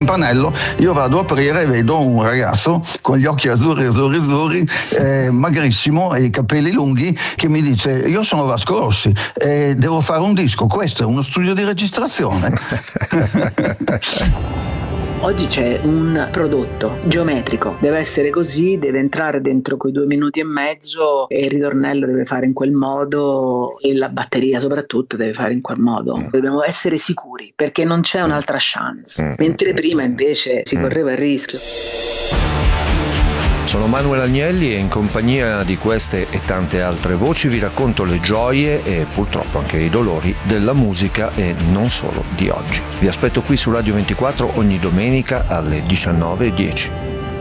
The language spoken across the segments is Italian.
campanello, io vado a aprire e vedo un ragazzo con gli occhi azzurri, magrissimo e i capelli lunghi, che mi dice: io sono Vasco Rossi e devo fare un disco, questo è uno studio di registrazione. Oggi c'è un prodotto geometrico, deve essere così, deve entrare dentro quei 2 minuti e mezzo e il ritornello deve fare in quel modo e la batteria soprattutto deve fare in quel modo. Dobbiamo essere sicuri perché non c'è un'altra chance, mentre prima invece si correva il rischio. Sono Manuel Agnelli e in compagnia di queste e tante altre voci vi racconto le gioie e purtroppo anche i dolori della musica e non solo di oggi. Vi aspetto qui su Radio 24 ogni domenica alle 19:10.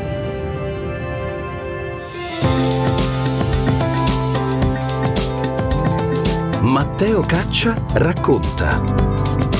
Matteo Caccia racconta.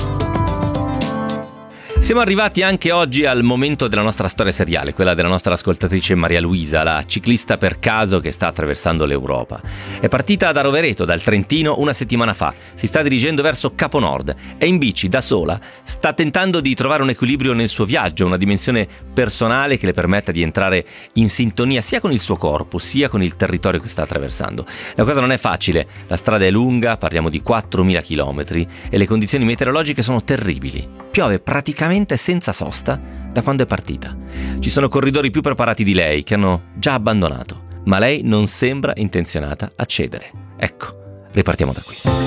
Siamo arrivati anche oggi al momento della nostra storia seriale, quella della nostra ascoltatrice Maria Luisa, la ciclista per caso che sta attraversando l'Europa. È partita da Rovereto, dal Trentino, una settimana fa. Si sta dirigendo verso Capo Nord. È in bici, da sola. Sta tentando di trovare un equilibrio nel suo viaggio, una dimensione personale che le permetta di entrare in sintonia sia con il suo corpo, sia con il territorio che sta attraversando. La cosa non è facile. La strada è lunga, parliamo di 4.000 chilometri, e le condizioni meteorologiche sono terribili. Piove praticamente senza sosta da quando è partita. Ci sono corridori più preparati di lei che hanno già abbandonato, ma lei non sembra intenzionata a cedere. Ecco, ripartiamo da qui.